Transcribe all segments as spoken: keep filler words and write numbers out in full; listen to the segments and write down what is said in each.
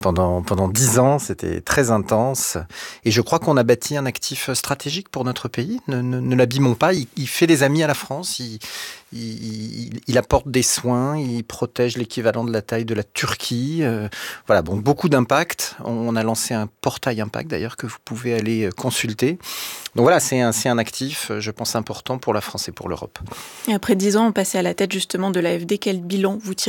Pendant, pendant dix ans, c'était très intense. Et je crois qu'on a bâti un actif stratégique pour notre pays. Ne, ne, ne l'abîmons pas. Il, il fait des amis à la France. Il, il, il apporte des soins. Il protège l'équivalent de la taille de la Turquie. Euh, voilà, bon, beaucoup d'impact. On a lancé un portail impact, d'ailleurs, que vous pouvez aller consulter. Donc voilà, c'est un, c'est un actif, je pense, important pour la France et pour l'Europe. Et après dix ans, on passait à la tête justement de l'A F D. Quel bilan vous tirez ?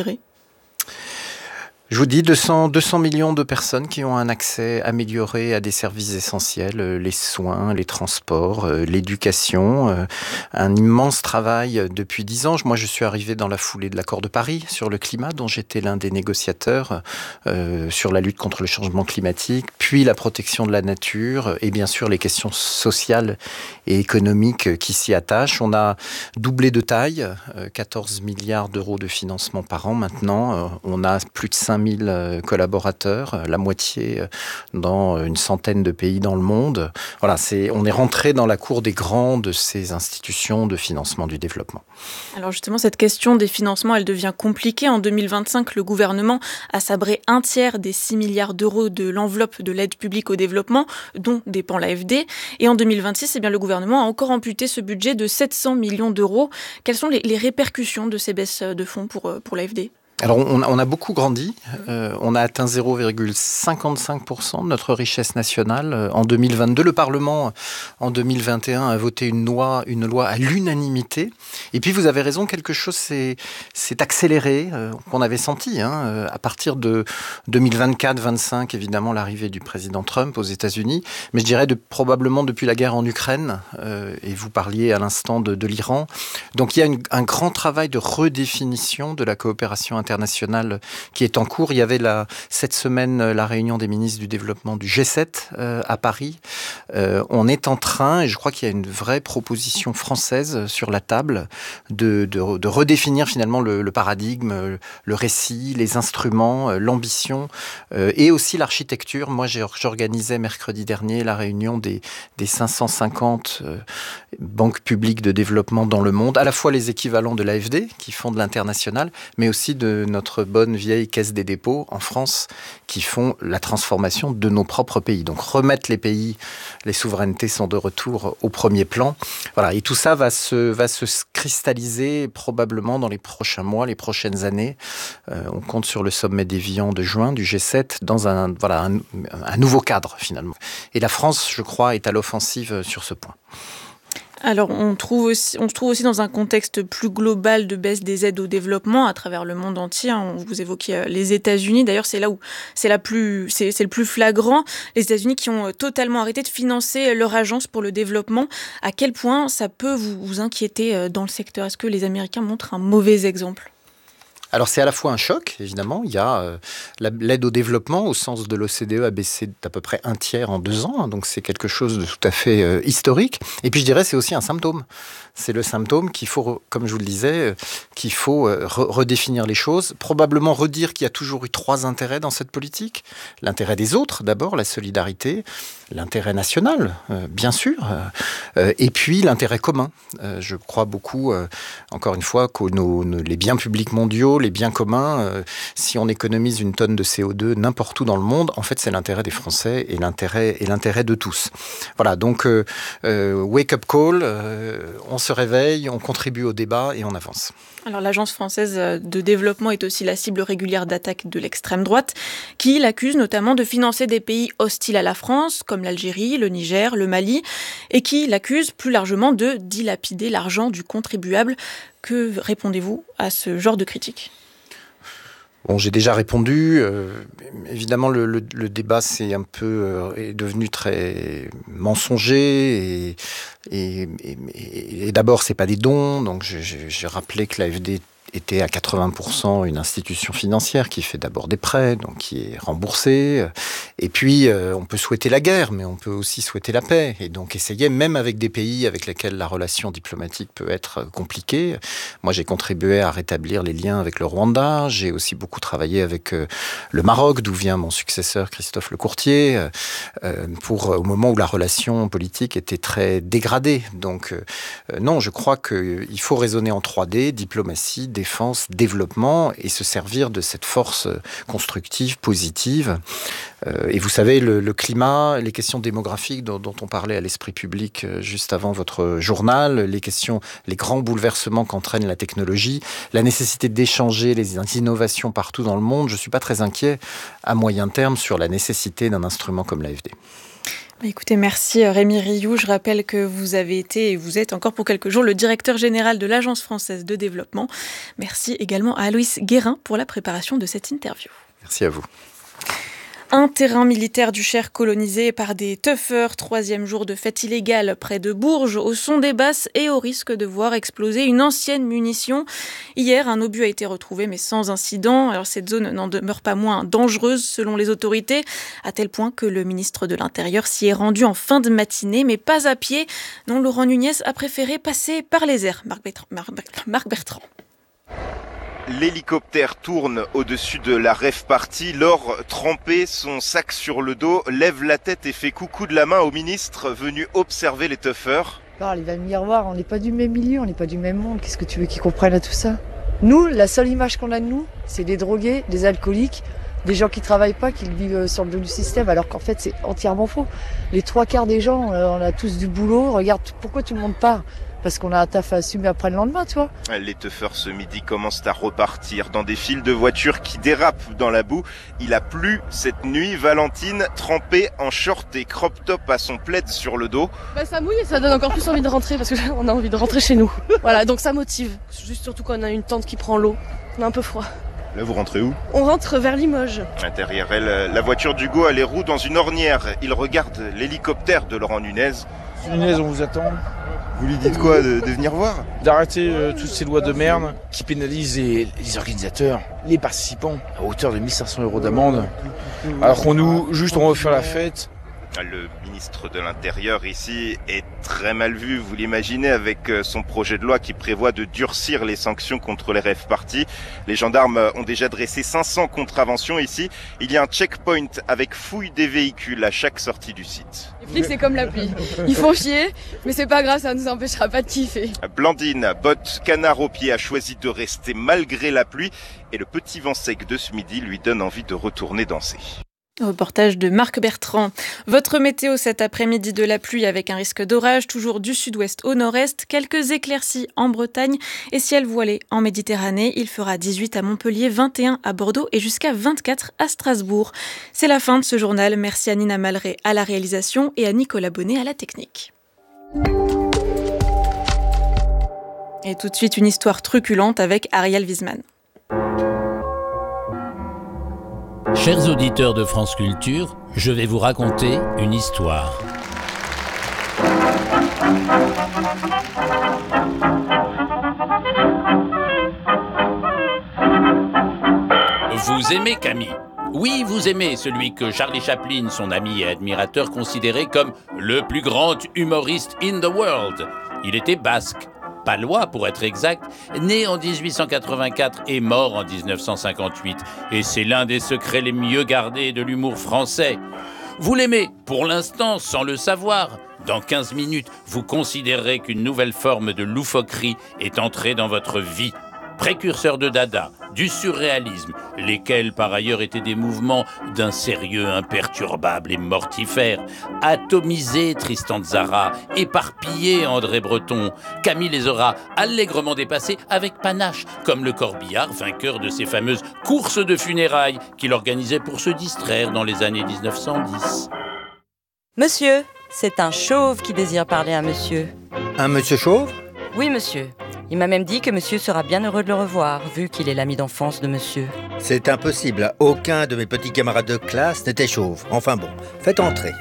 Je vous dis, deux cents, deux cents millions de personnes qui ont un accès amélioré à des services essentiels, les soins, les transports, l'éducation. Un immense travail depuis dix ans. Moi, je suis arrivé dans la foulée de l'accord de Paris sur le climat, dont j'étais l'un des négociateurs, euh, sur la lutte contre le changement climatique, puis la protection de la nature et bien sûr les questions sociales et économiques qui s'y attachent. On a doublé de taille, quatorze milliards d'euros de financement par an maintenant. On a plus de cinq mille collaborateurs, la moitié dans une centaine de pays dans le monde. Voilà, c'est, on est rentré dans la cour des grands de ces institutions de financement du développement. Alors justement, cette question des financements, elle devient compliquée. En deux mille vingt-cinq, le gouvernement a sabré un tiers des six milliards d'euros de l'enveloppe de l'aide publique au développement, dont dépend l'A F D. Et en deux mille vingt-six, eh bien, le gouvernement a encore amputé ce budget de sept cents millions d'euros. Quelles sont les, les répercussions de ces baisses de fonds pour, pour l'A F D ? Alors, on a, on a beaucoup grandi. Euh, on a atteint zéro virgule cinquante-cinq pour cent de notre richesse nationale euh, en deux mille vingt-deux. Le Parlement, en deux mille vingt et un, a voté une loi, une loi à l'unanimité. Et puis, vous avez raison, quelque chose s'est, s'est accéléré, euh, qu'on avait senti. Hein, euh, à partir de deux mille vingt-quatre vingt-cinq, évidemment, l'arrivée du président Trump aux États-Unis. Mais je dirais de, probablement depuis la guerre en Ukraine. Euh, et vous parliez à l'instant de, de l'Iran. Donc, il y a une, un grand travail de redéfinition de la coopération internationale internationale qui est en cours. Il y avait la, cette semaine la réunion des ministres du développement du G sept euh, à Paris. Euh, on est en train, et je crois qu'il y a une vraie proposition française sur la table, de, de, de redéfinir finalement le, le paradigme, le récit, les instruments, l'ambition euh, et aussi l'architecture. Moi, j'ai, j'organisais mercredi dernier la réunion des, des cinq cent cinquante euh, banques publiques de développement dans le monde, à la fois les équivalents de l'A F D qui font de l'international, mais aussi de notre bonne vieille caisse des dépôts en France qui font la transformation de nos propres pays. Donc remettre les pays, les souverainetés sont de retour au premier plan. Voilà, et tout ça va se, va se cristalliser probablement dans les prochains mois, les prochaines années. Euh, on compte sur le sommet d'Évian de juin du G sept dans un, voilà, un, un nouveau cadre finalement. Et la France, je crois, est à l'offensive sur ce point. Alors, on, trouve aussi, on se trouve aussi dans un contexte plus global de baisse des aides au développement à travers le monde entier. On, vous évoquiez les États-Unis. D'ailleurs, c'est là où c'est, la plus, c'est, c'est le plus flagrant. Les États-Unis qui ont totalement arrêté de financer leur agence pour le développement. À quel point ça peut vous, vous inquiéter dans le secteur ? Est-ce que les Américains montrent un mauvais exemple ? Alors c'est à la fois un choc, évidemment. Il y a euh, la, l'aide au développement, au sens de l'O C D E, a baissé d'à peu près un tiers en deux ans. Donc c'est quelque chose de tout à fait euh, historique. Et puis je dirais c'est aussi un symptôme. C'est le symptôme qu'il faut, comme je vous le disais, euh, qu'il faut euh, re- redéfinir les choses. Probablement redire qu'il y a toujours eu trois intérêts dans cette politique. L'intérêt des autres, d'abord, la solidarité. L'intérêt national, euh, bien sûr. Euh, et puis l'intérêt commun. Euh, je crois beaucoup, euh, encore une fois, que nos, nos, les biens publics mondiaux, les biens communs, euh, si on économise une tonne de C O deux n'importe où dans le monde, en fait, c'est l'intérêt des Français et l'intérêt, et l'intérêt de tous. Voilà, donc, euh, euh, wake up call, euh, on se réveille, on contribue au débat et on avance. Alors, l'Agence française de développement est aussi la cible régulière d'attaques de l'extrême droite, qui l'accuse notamment de financer des pays hostiles à la France, comme l'Algérie, le Niger, le Mali, et qui l'accuse plus largement de dilapider l'argent du contribuable. Que répondez-vous à ce genre de critiques ? Bon, j'ai déjà répondu. Euh, évidemment, le, le, le débat c'est un peu euh, est devenu très mensonger et, et, et, et d'abord c'est pas des dons. Donc j'ai, j'ai rappelé que l'A F D était à quatre-vingts pour cent une institution financière qui fait d'abord des prêts, donc qui est remboursée. Et puis, euh, on peut souhaiter la guerre, mais on peut aussi souhaiter la paix. Et donc, essayer, même avec des pays avec lesquels la relation diplomatique peut être compliquée. Moi, j'ai contribué à rétablir les liens avec le Rwanda. J'ai aussi beaucoup travaillé avec euh, le Maroc, d'où vient mon successeur Christophe Lecourtier, euh, pour, au moment où la relation politique était très dégradée. Donc, euh, non, je crois qu'il faut raisonner en trois D, diplomatie, défense, développement, et se servir de cette force constructive, positive. Euh, et vous savez, le, le climat, les questions démographiques dont, dont on parlait à l'esprit public juste avant votre journal, les questions, les grands bouleversements qu'entraîne la technologie, la nécessité d'échanger les innovations partout dans le monde, je ne suis pas très inquiet à moyen terme sur la nécessité d'un instrument comme l'A F D. Écoutez, merci Rémi Rioux. Je rappelle que vous avez été et vous êtes encore pour quelques jours le directeur général de l'Agence française de développement. Merci également à Aloïs Guérin pour la préparation de cette interview. Merci à vous. Un terrain militaire du Cher colonisé par des tuffers, troisième jour de fête illégale près de Bourges, au son des basses et au risque de voir exploser une ancienne munition. Hier, un obus a été retrouvé mais sans incident. Alors cette zone n'en demeure pas moins dangereuse selon les autorités, à tel point que le ministre de l'Intérieur s'y est rendu en fin de matinée, mais pas à pied. Non, Laurent Nunez a préféré passer par les airs. Marc Bertrand. Marc Bertrand. L'hélicoptère tourne au-dessus de la rave party. Laure, trempée, son sac sur le dos, lève la tête et fait coucou de la main au ministre venu observer les tuffers. Alors, il va me miroir, on n'est pas du même milieu, on n'est pas du même monde. Qu'est-ce que tu veux qu'ils comprennent à tout ça? Nous, la seule image qu'on a de nous, c'est des drogués, des alcooliques, des gens qui travaillent pas, qui vivent sur le dos du système, alors qu'en fait, c'est entièrement faux. Les trois quarts des gens, on a tous du boulot. Regarde, pourquoi tout le monde part? Parce qu'on a un taf à assumer après le lendemain, tu vois. Les tuffers ce midi commencent à repartir dans des files de voitures qui dérapent dans la boue. Il a plu cette nuit. Valentine, trempée en short et crop top à son plaid sur le dos. Bah ça mouille et ça donne encore plus envie de rentrer parce qu'on a envie de rentrer chez nous. Voilà, donc ça motive. Juste surtout quand on a une tente qui prend l'eau. On a un peu froid. Là, vous rentrez où? On rentre vers Limoges. Derrière elle, la voiture d'Hugo a les roues dans une ornière. Il regarde l'hélicoptère de Laurent Nunez. Nunez, on vous attend. Vous lui dites quoi, de, de venir voir? D'arrêter euh, toutes ces lois de merde qui pénalisent les, les organisateurs, les participants, à hauteur de mille cinq cents euros d'amende. Alors qu'on nous, juste, on va faire la fête. Le ministre de l'Intérieur ici est très mal vu, vous l'imaginez, avec son projet de loi qui prévoit de durcir les sanctions contre les rave parties. Les gendarmes ont déjà dressé cinq cents contraventions ici. Il y a un checkpoint avec fouille des véhicules à chaque sortie du site. Les flics, c'est comme la pluie. Ils font chier, mais c'est pas grave, ça nous empêchera pas de kiffer. Blandine, botte canard aux pieds, a choisi de rester malgré la pluie et le petit vent sec de ce midi lui donne envie de retourner danser. Reportage de Marc Bertrand. Votre météo cet après-midi, de la pluie avec un risque d'orage, toujours du sud-ouest au nord-est, quelques éclaircies en Bretagne et ciel voilé en Méditerranée. Il fera dix-huit à Montpellier, vingt et un à Bordeaux et jusqu'à vingt-quatre à Strasbourg. C'est la fin de ce journal. Merci à Nina Malré à la réalisation et à Nicolas Bonnet à la technique. Et tout de suite, une histoire truculente avec Ariel Wiesman. Chers auditeurs de France Culture, je vais vous raconter une histoire. Vous aimez Camille? Oui, vous aimez celui que Charlie Chaplin, son ami et admirateur, considérait comme le plus grand humoriste in the world. Il était basque. Palois pour être exact, né en dix-huit cent quatre-vingt-quatre et mort en dix-neuf cent cinquante-huit. Et c'est l'un des secrets les mieux gardés de l'humour français. Vous l'aimez, pour l'instant, sans le savoir. Dans quinze minutes, vous considérerez qu'une nouvelle forme de loufoquerie est entrée dans votre vie. Précurseur de Dada, du surréalisme, lesquels par ailleurs étaient des mouvements d'un sérieux imperturbable et mortifère. Atomisé Tristan Tzara, éparpillé André Breton, Camille les aura allègrement dépassés avec panache, comme le corbillard, vainqueur de ces fameuses courses de funérailles qu'il organisait pour se distraire dans les années dix-neuf cent dix. Monsieur, c'est un chauve qui désire parler à monsieur. Un monsieur chauve? Oui, monsieur. Il m'a même dit que monsieur sera bien heureux de le revoir, vu qu'il est l'ami d'enfance de monsieur. C'est impossible. Aucun de mes petits camarades de classe n'était chauve. Enfin bon, faites entrer.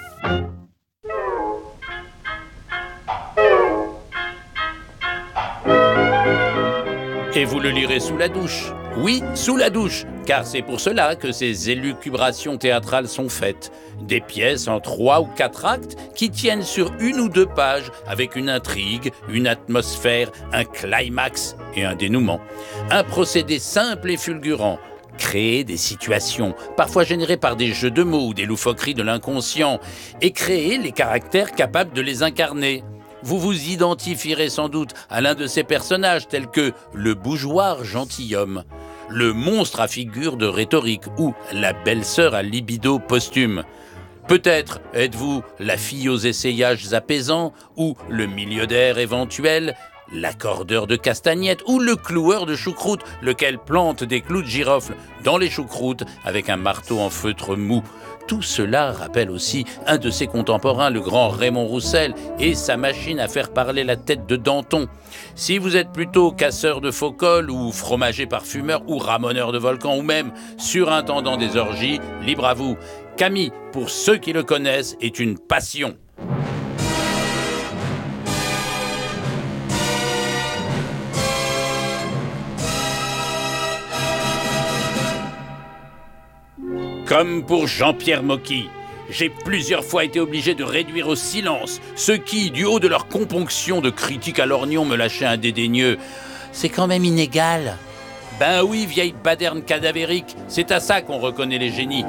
Et vous le lirez sous la douche. Oui, sous la douche, car c'est pour cela que ces élucubrations théâtrales sont faites. Des pièces en trois ou quatre actes qui tiennent sur une ou deux pages, avec une intrigue, une atmosphère, un climax et un dénouement. Un procédé simple et fulgurant. Créer des situations, parfois générées par des jeux de mots ou des loufoqueries de l'inconscient, et créer les caractères capables de les incarner. Vous vous identifierez sans doute à l'un de ces personnages tels que le bougeoir gentilhomme, le monstre à figure de rhétorique ou la belle-sœur à libido posthume. Peut-être êtes-vous la fille aux essayages apaisants ou le millionnaire éventuel, l'accordeur de castagnettes ou le cloueur de choucroute, lequel plante des clous de girofle dans les choucroutes avec un marteau en feutre mou. Tout cela rappelle aussi un de ses contemporains, le grand Raymond Roussel, et sa machine à faire parler la tête de Danton. Si vous êtes plutôt casseur de faux cols ou fromager parfumeur ou ramoneur de volcan ou même surintendant des orgies, libre à vous. Camille, pour ceux qui le connaissent, est une passion. Comme pour Jean-Pierre Mocky, j'ai plusieurs fois été obligé de réduire au silence ceux qui, du haut de leur componction de critique à l'orgnon, me lâchaient un dédaigneux. C'est quand même inégal. Ben oui, vieille baderne cadavérique, c'est à ça qu'on reconnaît les génies.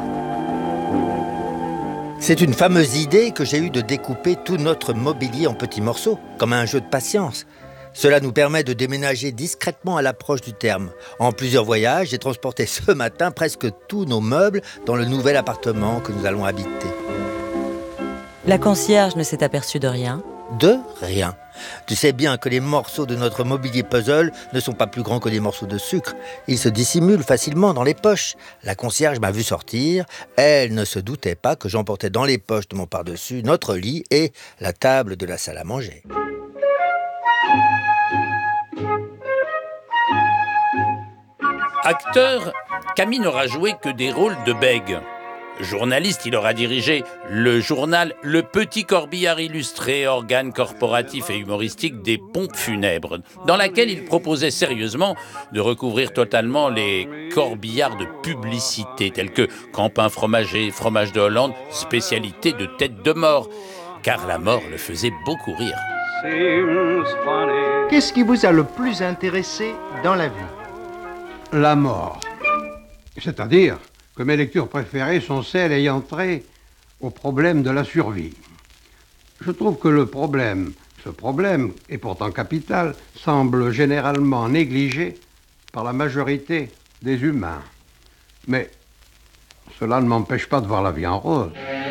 C'est une fameuse idée que j'ai eue de découper tout notre mobilier en petits morceaux, comme un jeu de patience. Cela nous permet de déménager discrètement à l'approche du terme. En plusieurs voyages, j'ai transporté ce matin presque tous nos meubles dans le nouvel appartement que nous allons habiter. La concierge ne s'est aperçue de rien. De rien. Tu sais bien que les morceaux de notre mobilier puzzle ne sont pas plus grands que des morceaux de sucre. Ils se dissimulent facilement dans les poches. La concierge m'a vu sortir. Elle ne se doutait pas que j'emportais dans les poches de mon pardessus notre lit et la table de la salle à manger. Acteur, Camille n'aura joué que des rôles de bègue. Journaliste, il aura dirigé le journal Le Petit Corbillard Illustré, organe corporatif et humoristique des pompes funèbres, dans laquelle il proposait sérieusement de recouvrir totalement les corbillards de publicité, tels que Campin Fromager, Fromage de Hollande, spécialité de tête de mort, car la mort le faisait beaucoup rire. Qu'est-ce qui vous a le plus intéressé dans la vie ? La mort. C'est-à-dire que mes lectures préférées sont celles ayant trait au problème de la survie. Je trouve que le problème, ce problème, et pourtant capital, semble généralement négligé par la majorité des humains. Mais cela ne m'empêche pas de voir la vie en rose.